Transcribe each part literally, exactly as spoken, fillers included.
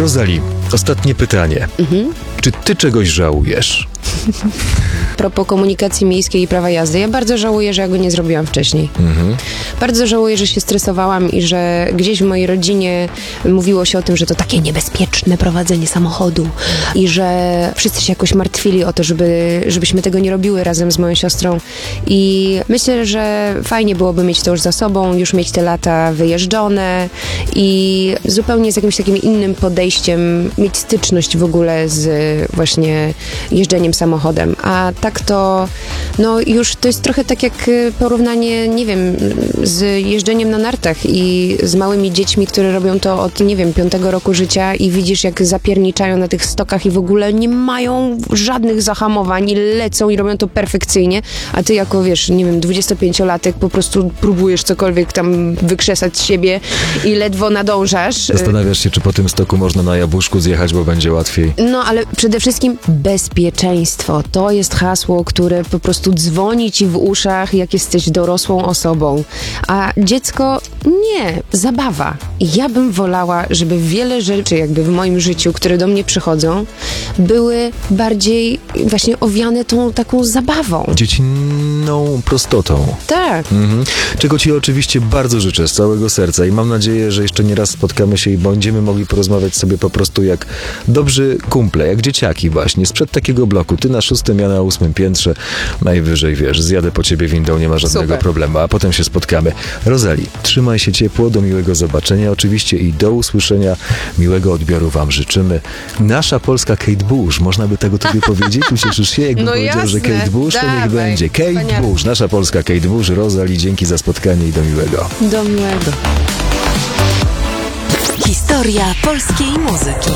Rozali, ostatnie pytanie. Mhm. Czy ty czegoś żałujesz? A propos komunikacji miejskiej i prawa jazdy, ja bardzo żałuję, że ja go nie zrobiłam wcześniej. Mhm. Bardzo żałuję, że się stresowałam i że gdzieś w mojej rodzinie mówiło się o tym, że to takie niebezpieczne prowadzenie samochodu i że wszyscy się jakoś martwili o to, żeby, żebyśmy tego nie robiły razem z moją siostrą. I myślę, że fajnie byłoby mieć to już za sobą, już mieć te lata wyjeżdżone i zupełnie z jakimś takim innym podejściem mieć styczność w ogóle z właśnie jeżdżeniem samochodem. A tak to, no już to jest trochę tak jak porównanie, nie wiem, z jeżdżeniem na nartach i z małymi dziećmi, które robią to od, nie wiem, piątego roku życia i widzisz, jak zapierniczają na tych stokach i w ogóle nie mają żadnych zahamowań i lecą i robią to perfekcyjnie, a ty jako, wiesz, nie wiem, dwudziestopięciolatek po prostu próbujesz cokolwiek tam wykrzesać z siebie i ledwo nadążasz. Zastanawiasz się, czy po tym stoku można na jabłuszku zjechać, bo będzie łatwiej. No, ale przede wszystkim bezpieczeństwo. To jest hasło, które po prostu dzwoni ci w uszach, jak jesteś dorosłą osobą. A dziecko nie, zabawa. Ja bym wolała, żeby wiele rzeczy jakby w moim życiu, które do mnie przychodzą, były bardziej właśnie owiane tą taką zabawą. Dziecinną prostotą. Tak. Mhm. Czego ci oczywiście bardzo życzę z całego serca i mam nadzieję, że jeszcze nie raz spotkamy się i będziemy mogli porozmawiać sobie po prostu jak dobrzy kumple, jak dzieciaki właśnie, sprzed takiego bloku. Ty na szóstym, ja na ósmym piętrze. Najwyżej, wiesz, zjadę po ciebie windą, nie ma żadnego Super. problemu, a potem się spotkamy. Rozali, trzymaj się ciepło, do miłego zobaczenia oczywiście i do usłyszenia. Miłego odbioru wam życzymy. Nasza polska Kate Bush, można by tego tobie powiedzieć? Ucieszysz się, jakbym no powiedział, jasne. że Kate Bush, to Dawaj. niech będzie. Kate Wspaniale. Bush, nasza polska Kate Bush. Rozali, dzięki za spotkanie i do miłego. Do miłego. Historia polskiej muzyki.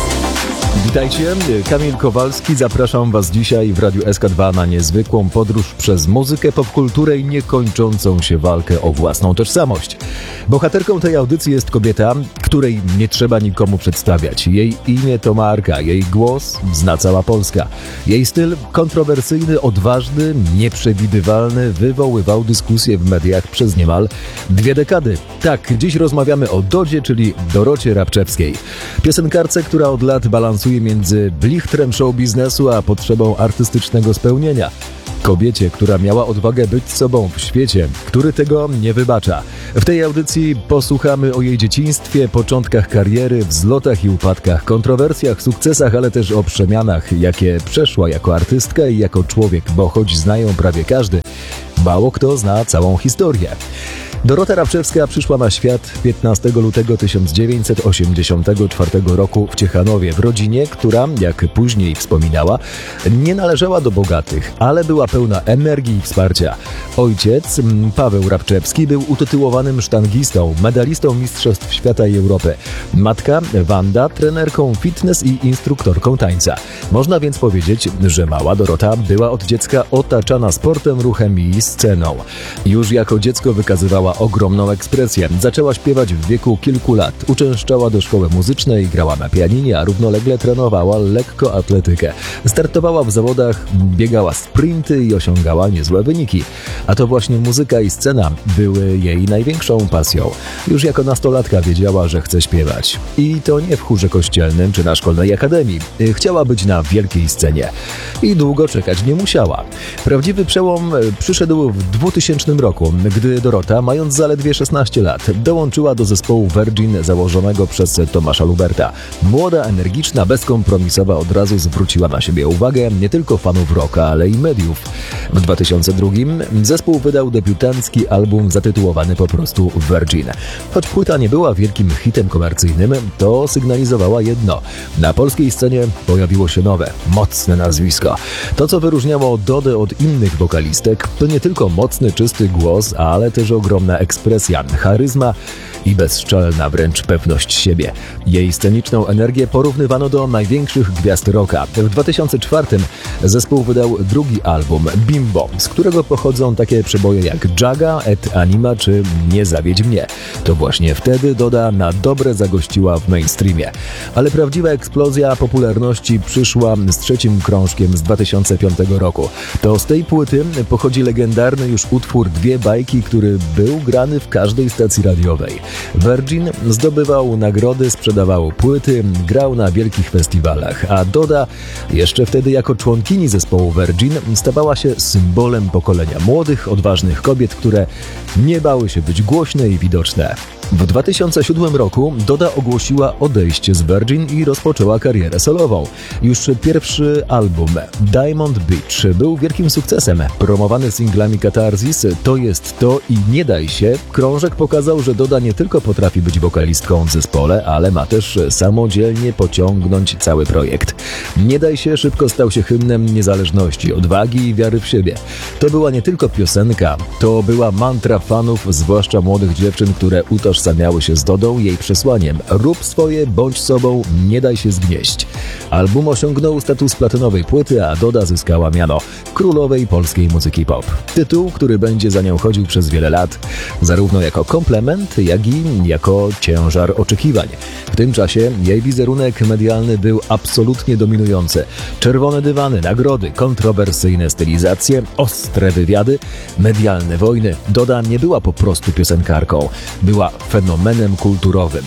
Witajcie, Kamil Kowalski, zapraszam was dzisiaj w Radiu S K dwa na niezwykłą podróż przez muzykę, popkulturę i niekończącą się walkę o własną tożsamość. Bohaterką tej audycji jest kobieta, której nie trzeba nikomu przedstawiać. Jej imię to marka, jej głos zna cała Polska. Jej styl kontrowersyjny, odważny, nieprzewidywalny, wywoływał dyskusje w mediach przez niemal dwie dekady. Tak, dziś rozmawiamy o Dodzie, czyli Dorocie Rabczewskiej. Piosenkarce, która od lat balansuje między blichtrem show biznesu a potrzebą artystycznego spełnienia. Kobiecie, która miała odwagę być sobą w świecie, który tego nie wybacza. W tej audycji posłuchamy o jej dzieciństwie, początkach kariery, wzlotach i upadkach, kontrowersjach, sukcesach, ale też o przemianach, jakie przeszła jako artystka i jako człowiek, bo choć znają prawie każdy, mało kto zna całą historię. Dorota Rabczewska przyszła na świat piętnastego lutego tysiąc dziewięćset osiemdziesiątego czwartego roku w Ciechanowie, w rodzinie, która, jak później wspominała, nie należała do bogatych, ale była pełna energii i wsparcia. Ojciec, Paweł Rabczewski, był utytułowanym sztangistą, medalistą Mistrzostw Świata i Europy. Matka, Wanda, trenerką fitness i instruktorką tańca. Można więc powiedzieć, że mała Dorota była od dziecka otaczana sportem, ruchem i sceną. Już jako dziecko wykazywała ogromną ekspresję. Zaczęła śpiewać w wieku kilku lat. Uczęszczała do szkoły muzycznej, grała na pianinie, a równolegle trenowała lekkoatletykę. Startowała w zawodach, biegała sprinty i osiągała niezłe wyniki. A to właśnie muzyka i scena były jej największą pasją. Już jako nastolatka wiedziała, że chce śpiewać. I to nie w chórze kościelnym czy na szkolnej akademii. Chciała być na wielkiej scenie. I długo czekać nie musiała. Prawdziwy przełom przyszedł w dwutysięcznym roku, gdy Dorota, mając zaledwie szesnaście lat, dołączyła do zespołu Virgin założonego przez Tomasza Luberta. Młoda, energiczna, bezkompromisowa od razu zwróciła na siebie uwagę nie tylko fanów rocka, ale i mediów. W dwa tysiące drugim zespół wydał debiutancki album zatytułowany po prostu Virgin. Choć płyta nie była wielkim hitem komercyjnym, to sygnalizowała jedno. Na polskiej scenie pojawiło się nowe, mocne nazwisko. To, co wyróżniało Dodę od innych wokalistek, to nie tylko mocny, czysty głos, ale też ogromna ekspresja, charyzma i bezszczelna wręcz pewność siebie. Jej sceniczną energię porównywano do największych gwiazd rocka. W dwa tysiące czwartym zespół wydał drugi album, Bimbo, z którego pochodzą takie przeboje jak Jaga, Et Anima czy Nie zawiedź mnie. To właśnie wtedy Doda na dobre zagościła w mainstreamie. Ale prawdziwa eksplozja popularności przyszła z trzecim krążkiem z dwa tysiące piątego roku. To z tej płyty pochodzi legendarny już utwór Dwie bajki, który był był grany w każdej stacji radiowej. Virgin zdobywał nagrody, sprzedawał płyty, grał na wielkich festiwalach, a Doda, jeszcze wtedy jako członkini zespołu Virgin, stawała się symbolem pokolenia młodych, odważnych kobiet, które nie bały się być głośne i widoczne. W dwa tysiące siódmym roku Doda ogłosiła odejście z Virgin i rozpoczęła karierę solową. Już pierwszy album Diamond Beach był wielkim sukcesem. Promowany singlami Katarzys, To jest to i Nie daj się, krążek pokazał, że Doda nie tylko potrafi być wokalistką w zespole, ale ma też samodzielnie pociągnąć cały projekt. Nie daj się szybko stał się hymnem niezależności, odwagi i wiary w siebie. To była nie tylko piosenka, to była mantra fanów, zwłaszcza młodych dziewczyn, które utożsamiały się z Dodą, jej przesłaniem: rób swoje, bądź sobą, nie daj się zgnieść. Album osiągnął status platynowej płyty, a Doda zyskała miano królowej polskiej muzyki pop. Tytuł, który będzie za nią chodził przez wiele lat, zarówno jako komplement, jak i jako ciężar oczekiwań. W tym czasie jej wizerunek medialny był absolutnie dominujący. Czerwone dywany, nagrody, kontrowersyjne stylizacje, ostre wywiady, medialne wojny. Doda nie była po prostu piosenkarką, była fenomenem kulturowym.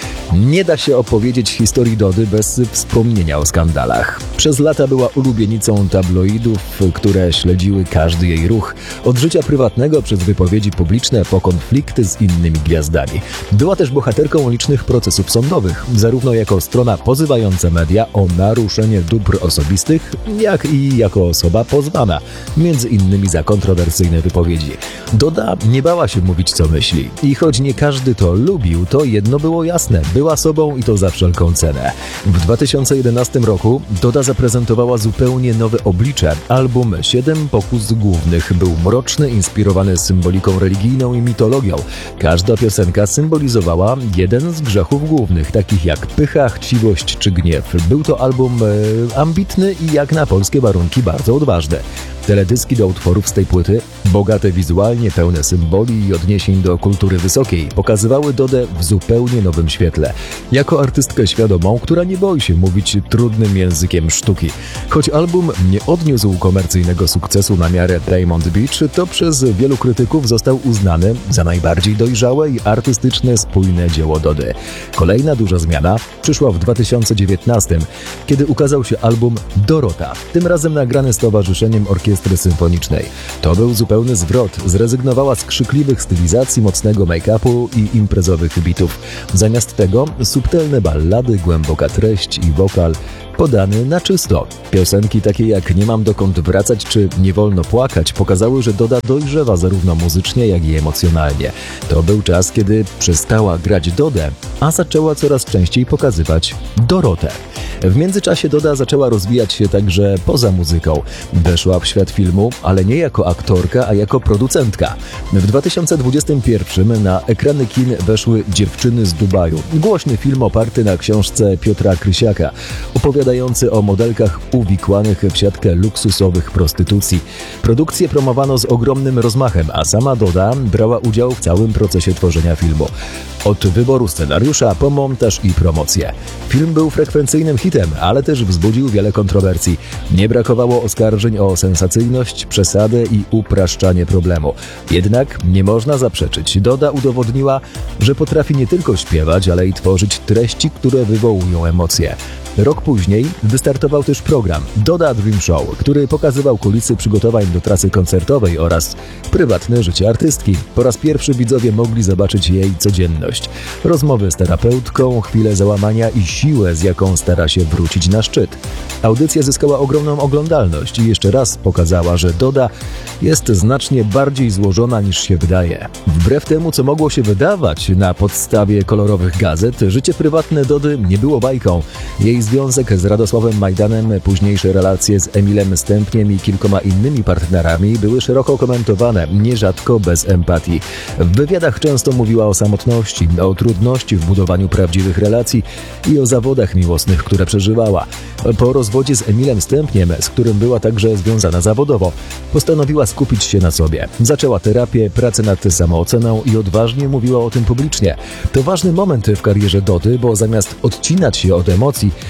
Nie da się opowiedzieć historii Dody bez wspomnienia o skandalach. Przez lata była ulubienicą tabloidów, które śledziły każdy jej ruch. Od życia prywatnego przez wypowiedzi publiczne po konflikty z innymi gwiazdami. Była też bohaterką licznych procesów sądowych, zarówno jako strona pozywająca media o naruszenie dóbr osobistych, jak i jako osoba pozwana, między innymi za kontrowersyjne wypowiedzi. Doda nie bała się mówić, co myśli. I choć nie każdy to lubił, to jedno było jasne – była sobą i to za wszelką cenę. W dwa tysiące jedenastym roku Doda zaprezentowała zupełnie nowe oblicze. Album Siedem pokus głównych był mroczny, inspirowany symboliką religijną i mitologią. Każda piosenka symbolizowała jeden z grzechów głównych, takich jak pycha, chciwość czy gniew. Był to album e, ambitny i jak na polskie warunki bardzo odważny. Teledyski do utworów z tej płyty, bogate wizualnie, pełne symboli i odniesień do kultury wysokiej, pokazywały Dodę w zupełnie nowym świetle. Jako artystkę świadomą, która nie boi się mówić trudnym językiem sztuki. Choć album nie odniósł komercyjnego sukcesu na miarę Diamond Beach, to przez wielu krytyków został uznany za najbardziej dojrzałe i artystyczne, spójne dzieło Dody. Kolejna duża zmiana przyszła w dwa tysiące dziewiętnastym, kiedy ukazał się album Dorota, tym razem nagrany z Towarzyszeniem Orkiestry Symfonicznej. To był zupełny zwrot, zrezygnowała z krzykliwych stylizacji, mocnego make-upu i imprezowych bitów. Zamiast tego subtelne ballady, głęboka treść i wokal podany na czysto. Piosenki takie jak Nie mam dokąd wracać czy Nie wolno płakać pokazały, że Doda dojrzewa zarówno muzycznie, jak i emocjonalnie. To był czas, kiedy przestała grać Dodę, a zaczęła coraz częściej pokazywać Dorotę. W międzyczasie Doda zaczęła rozwijać się także poza muzyką. Weszła w świat filmu, ale nie jako aktorka, a jako producentka. W dwa tysiące dwudziestym pierwszym na ekrany kin weszły Dziewczyny z Dubaju. Głośny film oparty na książce Piotra Krysiaka, opowiadający o modelkach uwikłanych w siatkę luksusowych prostytucji. Produkcję promowano z ogromnym rozmachem, a sama Doda brała udział w całym procesie tworzenia filmu. Od wyboru scenariusza po montaż i promocję. Film był frekwencyjnym hitem, ale też wzbudził wiele kontrowersji. Nie brakowało oskarżeń o sensacyjność, przesadę i upraszczanie problemu. Jednak nie można zaprzeczyć. Doda udowodniła, że potrafi nie tylko śpiewać, ale i tworzyć treści, które wywołują emocje. Rok później wystartował też program Doda Dream Show, który pokazywał kulisy przygotowań do trasy koncertowej oraz prywatne życie artystki. Po raz pierwszy widzowie mogli zobaczyć jej codzienność. Rozmowy z terapeutką, chwilę załamania i siłę, z jaką stara się wrócić na szczyt. Audycja zyskała ogromną oglądalność i jeszcze raz pokazała, że Doda jest znacznie bardziej złożona niż się wydaje. Wbrew temu, co mogło się wydawać na podstawie kolorowych gazet, życie prywatne Dody nie było bajką. Jej związek z Radosławem Majdanem, późniejsze relacje z Emilem Stępniem i kilkoma innymi partnerami były szeroko komentowane, nierzadko bez empatii. W wywiadach często mówiła o samotności, o trudności w budowaniu prawdziwych relacji i o zawodach miłosnych, które przeżywała. Po rozwodzie z Emilem Stępniem, z którym była także związana zawodowo, postanowiła skupić się na sobie. Zaczęła terapię, pracę nad samooceną i odważnie mówiła o tym publicznie. To ważny moment w karierze Dody, bo zamiast odcinać się od emocji,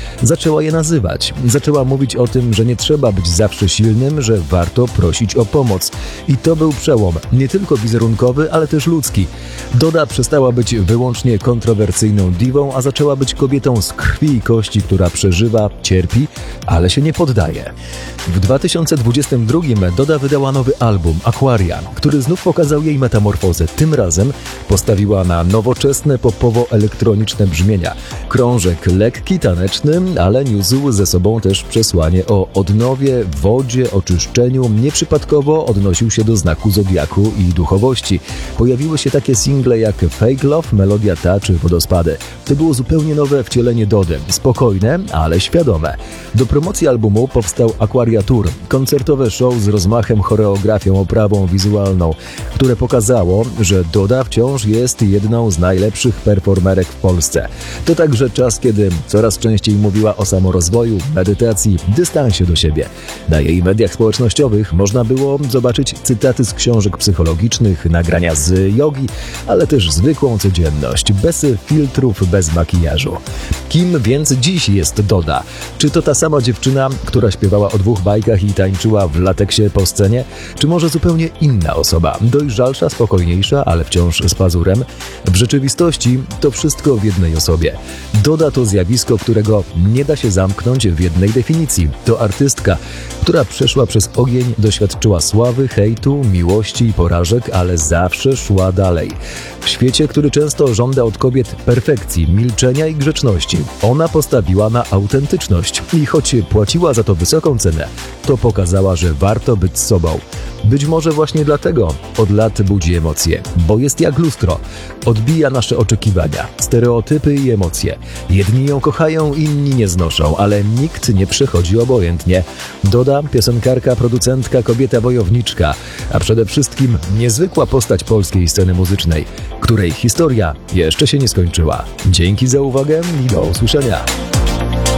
Zaczęła je nazywać. Zaczęła mówić o tym, że nie trzeba być zawsze silnym, że warto prosić o pomoc. I to był przełom, nie tylko wizerunkowy, ale też ludzki. Doda przestała być wyłącznie kontrowersyjną diwą, a zaczęła być kobietą z krwi i kości, która przeżywa, cierpi, ale się nie poddaje. W dwa tysiące dwudziestym drugim Doda wydała nowy album Aquaria, który znów pokazał jej metamorfozę. Tym razem postawiła na nowoczesne, popowo-elektroniczne brzmienia. Krążek lekki, taneczny, ale niósł ze sobą też przesłanie o odnowie, wodzie, oczyszczeniu. Nieprzypadkowo odnosił się do znaku zodiaku i duchowości. Pojawiły się takie single jak Fake Love, Melodia ta czy Wodospady. To było zupełnie nowe wcielenie Dody. Spokojne, ale świadome. Do promocji albumu powstał Aquaria Tour, koncertowe show z rozmachem, choreografią, oprawą wizualną, które pokazało, że Doda wciąż jest jedną z najlepszych performerek w Polsce. To także czas, kiedy coraz częściej mówiła o samorozwoju, medytacji, dystansie do siebie. Na jej mediach społecznościowych można było zobaczyć cytaty z książek psychologicznych, nagrania z jogi, ale też zwykłą codzienność, bez filtrów, bez makijażu. Kim więc dziś jest Doda? Czy to ta sama dziewczyna, która śpiewała o dwóch bajkach i tańczyła w lateksie po scenie? Czy może zupełnie inna osoba, dojrzalsza, spokojniejsza, ale wciąż z pazurem? W rzeczywistości to wszystko w jednej osobie. Doda to zjawisko, którego nie da się zamknąć w jednej definicji. To artystka, która przeszła przez ogień, doświadczyła sławy, hejtu, miłości i porażek, ale zawsze szła dalej. W świecie, który często żąda od kobiet perfekcji, milczenia i grzeczności, ona postawiła na autentyczność i choć płaciła za to wysoką cenę, to pokazała, że warto być sobą. Być może właśnie dlatego od lat budzi emocje, bo jest jak lustro. Odbija nasze oczekiwania, stereotypy i emocje. Jedni ją kochają, inni nie znoszą, ale nikt nie przechodzi obojętnie. Doda, piosenkarka, producentka, kobieta wojowniczka, a przede wszystkim niezwykła postać polskiej sceny muzycznej, której historia jeszcze się nie skończyła. Dzięki za uwagę i do usłyszenia.